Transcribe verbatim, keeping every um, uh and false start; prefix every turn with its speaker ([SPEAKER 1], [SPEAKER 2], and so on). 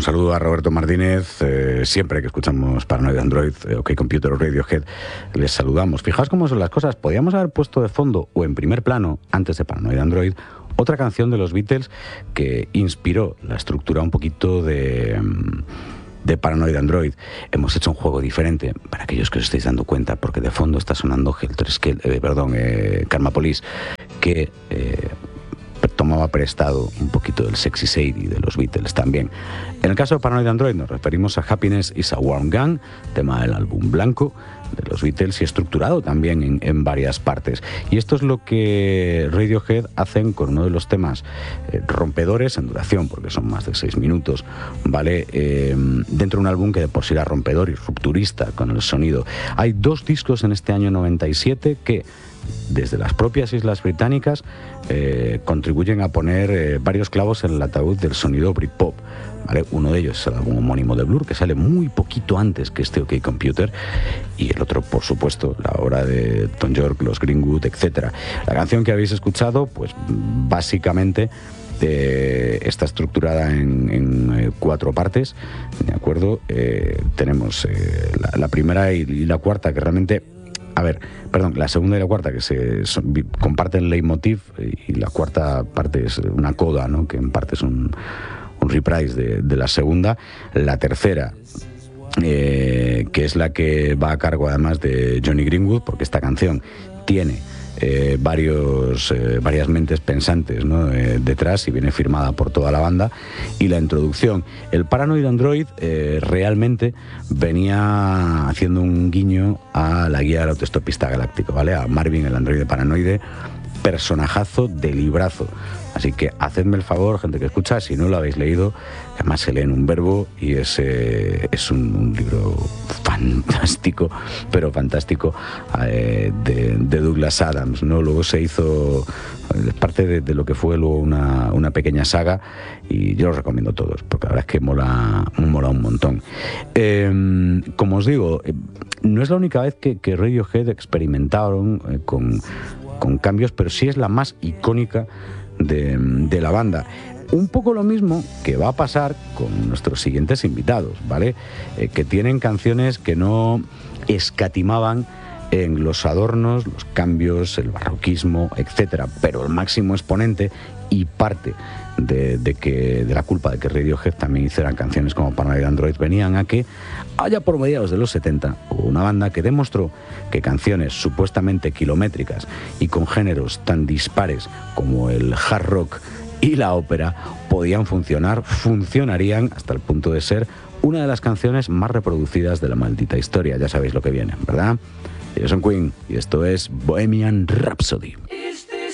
[SPEAKER 1] saludo a Roberto Martínez. Eh, siempre que escuchamos Paranoid Android, eh, OK Computer o Radiohead, les saludamos. Fijaos cómo son las cosas. Podríamos haber puesto de fondo o en primer plano, antes de Paranoid Android, otra canción de los Beatles que inspiró la estructura un poquito de... de Paranoid Android. Hemos hecho un juego diferente para aquellos que os estéis dando cuenta, porque de fondo está sonando Helter Skelter, eh, perdón, eh, Karma Police, que eh, tomaba prestado un poquito del Sexy Sadie de los Beatles también. En el caso de Paranoid Android nos referimos a Happiness is a Warm Gun, tema del álbum blanco de los Beatles y estructurado también en, en varias partes. Y esto es lo que Radiohead hacen con uno de los temas eh, rompedores en duración, porque son más de seis minutos, ¿vale? Eh, dentro de un álbum que de por sí era rompedor y rupturista con el sonido. Hay dos discos en este año noventa y siete que desde las propias Islas Británicas eh, contribuyen a poner eh, varios clavos en el ataúd del sonido Britpop, ¿vale? Uno de ellos es el álbum homónimo de Blur, que sale muy poquito antes que este OK Computer, y el otro, por supuesto, la obra de Tom York, los Greenwood, etcétera. La canción que habéis escuchado, pues básicamente eh, está estructurada en, en eh, cuatro partes, ¿de acuerdo? Eh, tenemos eh, la, la primera y, y la cuarta, que realmente... A ver, perdón, la segunda y la cuarta que se son, comparten el leitmotiv, y la cuarta parte es una coda, ¿no? Que en parte es un, un reprise de, de la segunda. La tercera, eh, que es la que va a cargo además de Johnny Greenwood, porque esta canción tiene eh, varios, eh, varias mentes pensantes, ¿no? eh, detrás, y viene firmada por toda la banda. Y la introducción, el Paranoid Android eh, realmente venía haciendo un guiño a la guía del autoestopista galáctico, ¿vale? A Marvin, el androide paranoide, personajazo de librazo. Así que hacedme el favor, gente que escucha, si no lo habéis leído, además se lee en un verbo y es, eh, es un, un libro fantástico, pero fantástico, eh, de, de Douglas Adams, ¿no? Luego se hizo, es parte de, de lo que fue luego una, una pequeña saga, y yo los recomiendo todos, porque la verdad es que mola, mola un montón. Eh, como os digo, eh, no es la única vez que, que Radiohead experimentaron eh, con, con cambios, pero sí es la más icónica De, de la banda. Un poco lo mismo que va a pasar con nuestros siguientes invitados, ¿vale? Eh, que tienen canciones que no escatimaban en los adornos, los cambios, el barroquismo, etcétera. Pero el máximo exponente y parte de, de, que, de la culpa de que Radiohead también hicieran canciones como Paranoid Android venían a que, allá por mediados de los setenta, hubo una banda que demostró que canciones supuestamente kilométricas y con géneros tan dispares como el hard rock y la ópera podían funcionar, funcionarían hasta el punto de ser una de las canciones más reproducidas de la maldita historia. Ya sabéis lo que viene, ¿verdad? Ellos son Queen y esto es Bohemian Rhapsody.